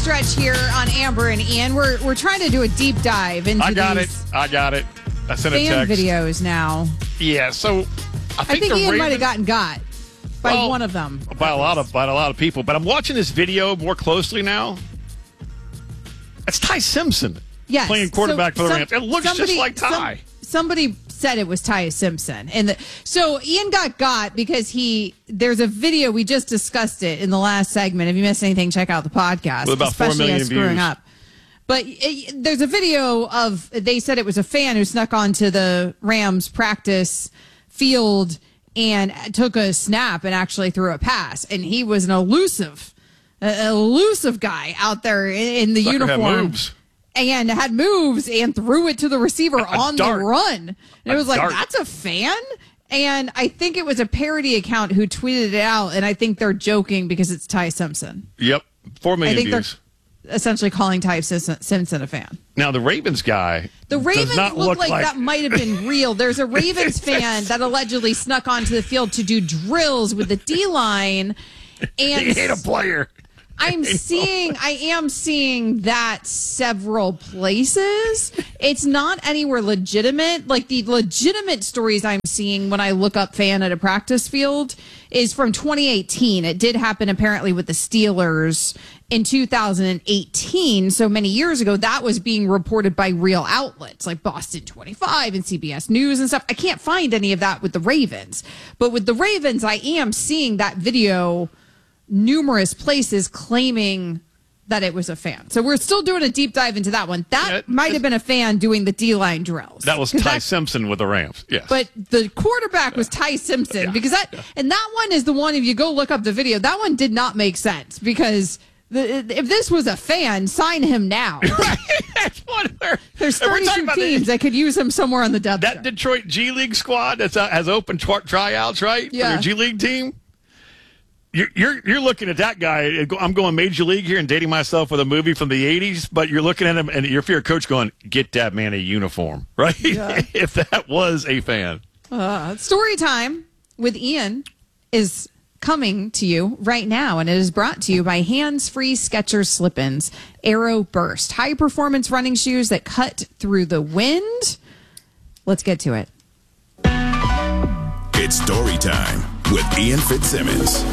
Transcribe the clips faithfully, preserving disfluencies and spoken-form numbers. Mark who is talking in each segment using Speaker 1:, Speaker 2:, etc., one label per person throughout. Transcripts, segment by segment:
Speaker 1: stretch here on Amber and Ian. We're we're trying to do a deep dive into
Speaker 2: I got
Speaker 1: these
Speaker 2: it. I got it. I sent a
Speaker 1: fan
Speaker 2: text.
Speaker 1: videos now.
Speaker 2: Yeah, so I think,
Speaker 1: I think
Speaker 2: the
Speaker 1: Ian
Speaker 2: Ravens,
Speaker 1: might have gotten got by
Speaker 2: well,
Speaker 1: one of them.
Speaker 2: By a lot of by a lot of people. But I'm watching this video more closely now. It's Ty Simpson
Speaker 1: Yes.
Speaker 2: playing quarterback
Speaker 1: So
Speaker 2: for the
Speaker 1: some-
Speaker 2: Rams. It looks
Speaker 1: somebody-
Speaker 2: just like Ty.
Speaker 1: some- somebody said it was Ty Simpson, and the, so Ian got got because he. There's a video we just discussed it in the last segment. If you missed anything, check out the podcast.
Speaker 2: With about four
Speaker 1: especially
Speaker 2: million
Speaker 1: us screwing
Speaker 2: views.
Speaker 1: up. But it, there's a video of they said it was a fan who snuck onto the Rams practice field and took a snap and actually threw a pass, and he was an elusive, an elusive guy out there in, in the
Speaker 2: Sucker had
Speaker 1: uniform.
Speaker 2: moves.
Speaker 1: And had moves and threw it to the receiver
Speaker 2: A
Speaker 1: on
Speaker 2: dart.
Speaker 1: the run. And it
Speaker 2: A
Speaker 1: was like,
Speaker 2: dart.
Speaker 1: that's a fan? And I think it was a parody account who tweeted it out. And I think they're joking because it's Ty Simpson.
Speaker 2: Yep, four
Speaker 1: I
Speaker 2: million
Speaker 1: think
Speaker 2: views.
Speaker 1: they're essentially calling Ty Simpson Simpson a fan.
Speaker 2: Now the Ravens guy.
Speaker 1: The Ravens
Speaker 2: does not
Speaker 1: look,
Speaker 2: look
Speaker 1: like,
Speaker 2: like
Speaker 1: that might have been real. There's a Ravens fan that allegedly snuck onto the field to do drills with the D-line. And
Speaker 2: He hit a player.
Speaker 1: I'm seeing, I am seeing that several places. It's not anywhere legitimate. Like the legitimate stories I'm seeing when I look up fan at a practice field is from twenty eighteen. It did happen apparently with the Steelers in two thousand eighteen. So many years ago, that was being reported by real outlets like Boston twenty-five and C B S News and stuff. I can't find any of that with the Ravens. But with the Ravens, I am seeing that video numerous places claiming that it was a fan. So we're still doing a deep dive into that one. That
Speaker 2: Yeah,
Speaker 1: might have been a fan doing the D-line drills.
Speaker 2: That was
Speaker 1: 'Cause
Speaker 2: Ty
Speaker 1: that-
Speaker 2: Simpson with the Rams. Yes.
Speaker 1: But the quarterback was Ty Simpson
Speaker 2: Yeah,
Speaker 1: because that,
Speaker 2: yeah.
Speaker 1: and that one is the one, if you go look up the video, that one did not make sense because the, if this was a fan, sign him now.
Speaker 2: Right. That's what we're-
Speaker 1: There's
Speaker 2: and we're talking
Speaker 1: thirty-two
Speaker 2: about the-
Speaker 1: teams that could use him somewhere on the depth
Speaker 2: That
Speaker 1: chart.
Speaker 2: Detroit G League squad that's uh, has open tr- tryouts, right? For
Speaker 1: Yeah.
Speaker 2: their G League team. You're, you're you're looking at that guy. I'm going Major League here and dating myself with a movie from the eighties, but you're looking at him and you're your coach going, get that man a uniform, right?
Speaker 1: Yeah.
Speaker 2: If that was a fan.
Speaker 1: Uh, story time with Ian is coming to you right now, and it is brought to you by hands-free Skechers Slip-ins Aero Burst, high-performance running shoes that cut through the wind. Let's get to it.
Speaker 3: It's story time with Ian Fitzsimmons.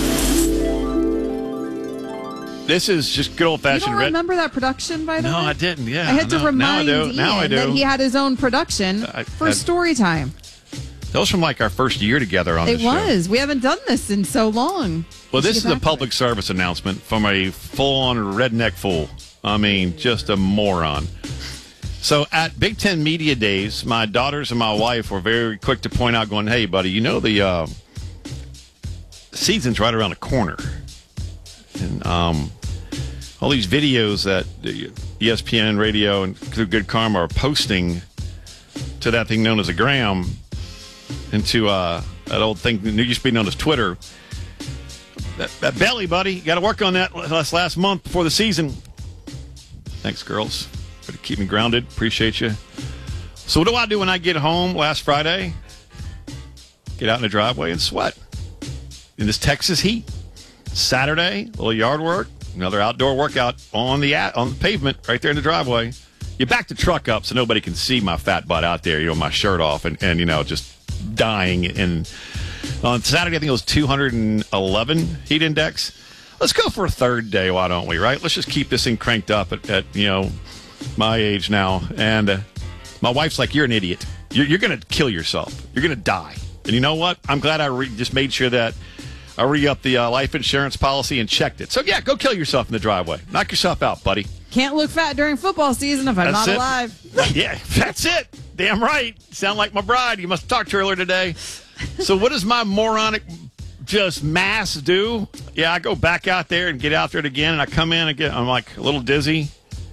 Speaker 2: This is just good
Speaker 1: You
Speaker 2: old-fashioned
Speaker 1: don't
Speaker 2: red.
Speaker 1: remember that production, by the
Speaker 2: No,
Speaker 1: way?
Speaker 2: I didn't. Yeah,
Speaker 1: I had to
Speaker 2: no, now I
Speaker 1: remind
Speaker 2: do.
Speaker 1: Ian
Speaker 2: Now I do.
Speaker 1: that he had his own production
Speaker 2: I-
Speaker 1: for
Speaker 2: I-
Speaker 1: story time.
Speaker 2: That was from like our first year together on
Speaker 1: It
Speaker 2: the show.
Speaker 1: was. We haven't done this in so long.
Speaker 2: Well,
Speaker 1: We
Speaker 2: this
Speaker 1: should
Speaker 2: is
Speaker 1: get
Speaker 2: a
Speaker 1: back to
Speaker 2: public
Speaker 1: it.
Speaker 2: service announcement from a full-on redneck fool. I mean, just a moron. So at Big Ten Media Days, my daughters and my wife were very quick to point out, going, hey, buddy, you know the uh, season's right around the corner. And um, all these videos that the E S P N Radio and Good Karma are posting to that thing known as a gram, into uh, that old thing that used to be known as Twitter. That, that belly, buddy, you got to work on that last, last month before the season. Thanks, girls. Way to keep me grounded. Appreciate you. So what do I do when I get home last Friday? Get out in the driveway and sweat. In this Texas heat. Saturday, a little yard work, another outdoor workout on the on the pavement right there in the driveway. You back the truck up so nobody can see my fat butt out there, you know, my shirt off and, and you know, just dying. And on Saturday, I think it was two hundred eleven heat index. Let's go for a third day, why don't we, right? Let's just keep this thing cranked up at, at you know, my age now. And uh, my wife's like, you're an idiot. You're, you're going to kill yourself. You're going to die. And you know what? I'm glad I re- just made sure that I re-upped the uh, life insurance policy and checked it. So, yeah, go kill yourself in the driveway. Knock yourself out, buddy.
Speaker 1: Can't look fat during football season if I'm
Speaker 2: That's
Speaker 1: not
Speaker 2: it.
Speaker 1: alive.
Speaker 2: Yeah, that's it. Damn right. Sound like my bride. You must have talked to her earlier today. So what does my moronic just mass do? Yeah, I go back out there and get out there again, and I come in and get, I'm like a little dizzy.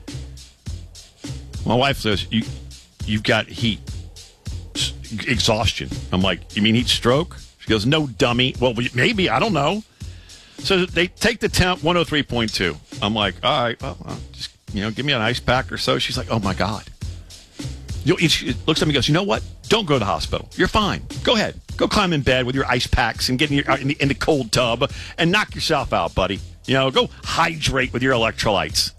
Speaker 2: My wife says, you, you've got heat exhaustion. I'm like, you mean heat stroke? She goes, no, dummy. Well, maybe. I don't know. So they take the temp, one oh three point two. I'm like, all right, well, well, just, you know, give me an ice pack or so. She's like, oh, my God. You know, she looks at me and goes, you know what? Don't go to the hospital. You're fine. Go ahead. Go climb in bed with your ice packs and get in, your, in, the, in the cold tub and knock yourself out, buddy. You know, go hydrate with your electrolytes.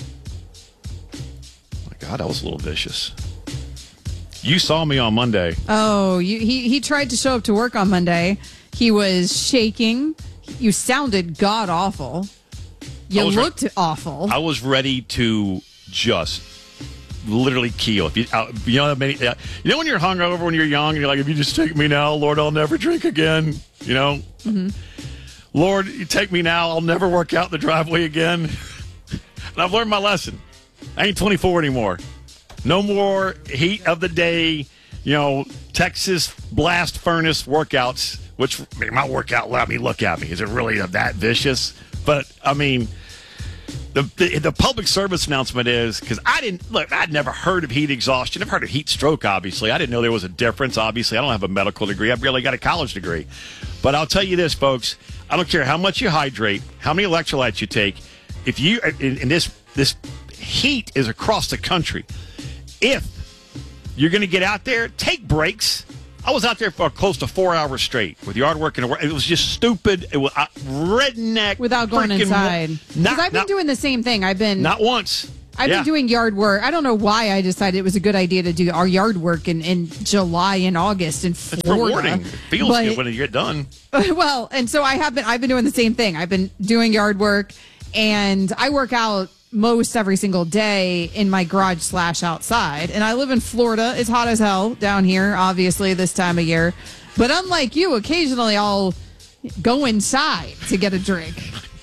Speaker 2: Oh my God, that was a little vicious. You saw me on Monday.
Speaker 1: Oh, you, he, he tried to show up to work on Monday. He was shaking. You sounded god-awful. You looked re- awful.
Speaker 2: I was ready to just literally keel. If you, uh, you know, many, uh, you know when you're hungover when you're young and you're like, if you just take me now, Lord, I'll never drink again. You know? Mm-hmm. Lord, you take me now, I'll never work out in the driveway again. And I've learned my lesson. I ain't twenty-four anymore. No more heat of the day, you know, Texas blast furnace workouts, which my workout let me look at me. Is it really that vicious? But, I mean, the the, the public service announcement is, because I didn't, look, I'd never heard of heat exhaustion. I've heard of heat stroke, obviously. I didn't know there was a difference, obviously. I don't have a medical degree. I've barely got a college degree. But I'll tell you this, folks. I don't care how much you hydrate, how many electrolytes you take. If you, in, in this, this heat is across the country. If you're going to get out there, take breaks. I was out there for close to four hours straight with yard work, and it was just stupid. It was uh, redneck.
Speaker 1: Without going inside. Because I've been not, doing the same thing. I've been
Speaker 2: not once.
Speaker 1: I've yeah. been doing yard work. I don't know why I decided it was a good idea to do our yard work in, in July and August in Florida.
Speaker 2: It's rewarding. It feels but, good when you get done.
Speaker 1: Well, and so I have been. I've been doing the same thing. I've been doing yard work, and I work out most every single day in my garage slash outside. And I live in Florida. It's hot as hell down here, obviously, this time of year. But unlike you, occasionally I'll go inside to get a drink.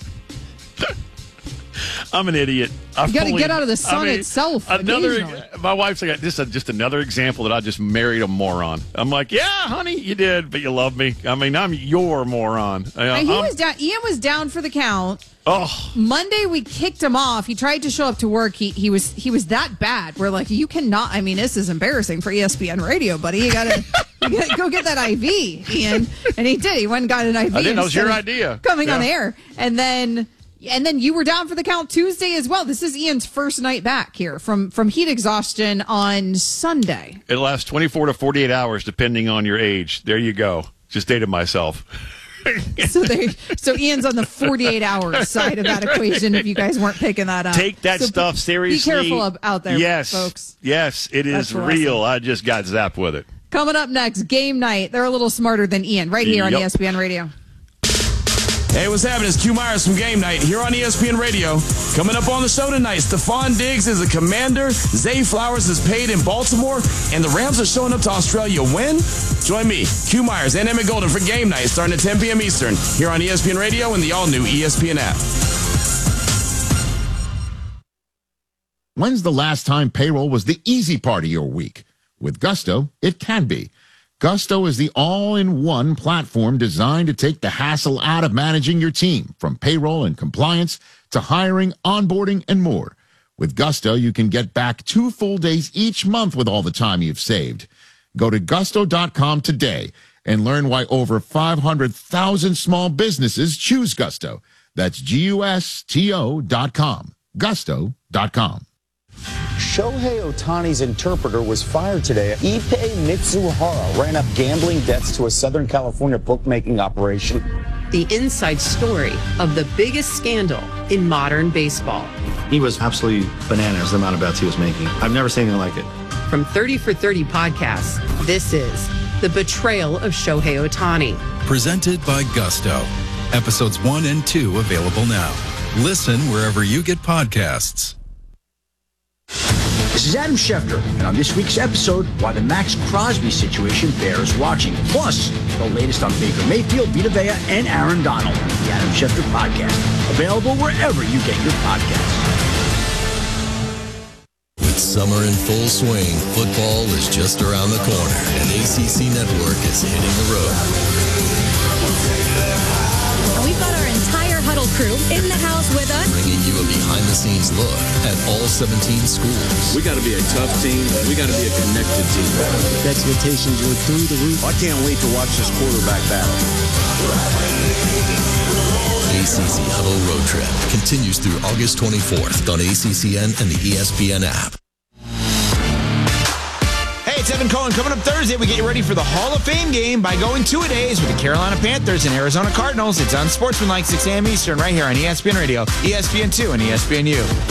Speaker 2: I'm an idiot. I've
Speaker 1: you got to get out of the sun I mean, itself.
Speaker 2: Another, my wife's like, this is just another example that I just married a moron. I'm like, yeah, honey, you did, but you love me. I mean, I'm your moron.
Speaker 1: Uh, he was down. Ian was down for the count.
Speaker 2: Oh,
Speaker 1: Monday we kicked him off. He tried to show up to work. He he was he was that bad. We're like, you cannot. I mean, this is embarrassing for E S P N Radio, buddy. You gotta, you gotta go get that I V, Ian. And he did. He went and got an I V.
Speaker 2: I didn't know it was your idea.
Speaker 1: Coming
Speaker 2: yeah.
Speaker 1: on the air, and then. And then you were down for the count Tuesday as well. This is Ian's first night back here from, from heat exhaustion on Sunday.
Speaker 2: It lasts twenty-four to forty-eight hours, depending on your age. There you go. Just dated myself.
Speaker 1: so they, so Ian's on the forty-eight hour side of that equation, if you guys weren't picking that up.
Speaker 2: Take that
Speaker 1: so
Speaker 2: stuff
Speaker 1: be,
Speaker 2: seriously.
Speaker 1: Be careful out there,
Speaker 2: yes,
Speaker 1: folks.
Speaker 2: Yes, it is That's real. I just got zapped with it.
Speaker 1: Coming up next, game night. They're a little smarter than Ian right here yep. on E S P N Radio.
Speaker 4: Hey, what's happening? It's Q Myers from Game Night here on E S P N Radio. Coming up on the show tonight, Stephon Diggs is a Commander, Zay Flowers is paid in Baltimore, and the Rams are showing up to Australia. When? Join me, Q Myers and Emmett Golden for Game Night starting at ten p.m. Eastern here on E S P N Radio and the all-new E S P N app.
Speaker 5: When's the last time payroll was the easy part of your week? With Gusto, it can be. Gusto is the all-in-one platform designed to take the hassle out of managing your team, from payroll and compliance to hiring, onboarding, and more. With Gusto, you can get back two full days each month with all the time you've saved. Go to gusto dot com today and learn why over five hundred thousand small businesses choose Gusto. That's G U S T O dot com. gusto dot com.
Speaker 6: Shohei Ohtani's interpreter was fired today. Ippei Mitsuhara ran up gambling debts to a Southern California bookmaking operation.
Speaker 7: The inside story of the biggest scandal in modern baseball.
Speaker 8: He was absolutely bananas, the amount of bets he was making. I've never seen anything like it.
Speaker 7: From thirty for thirty podcasts, this is The Betrayal of Shohei Ohtani.
Speaker 9: Presented by Gusto. Episodes one and two available now. Listen wherever you get podcasts.
Speaker 10: This is Adam Schefter, and on this week's episode, why the Max Crosby situation bears watching. Plus, the latest on Baker Mayfield, Vita Vea, and Aaron Donald. The Adam Schefter Podcast. Available wherever you get your podcasts.
Speaker 9: With summer in full swing, football is just around the corner, and A C C Network is hitting the road.
Speaker 11: And we've got our entire Huddle crew in the house with us,
Speaker 9: bringing you a behind-the-scenes look at all seventeen schools.
Speaker 12: We got to be a tough team. We got to be a connected team.
Speaker 13: The expectations were through the roof.
Speaker 12: I can't wait to watch this quarterback battle.
Speaker 9: A C C Huddle Road Trip continues through August twenty-fourth on A C C N and the E S P N app.
Speaker 14: Hey, it's Evan Cohen. Coming up Thursday, we get you ready for the Hall of Fame game by going two-a-days with the Carolina Panthers and Arizona Cardinals. It's on Sportsmanlike, six a.m. Eastern, right here on E S P N Radio, E S P N two, and E S P N U.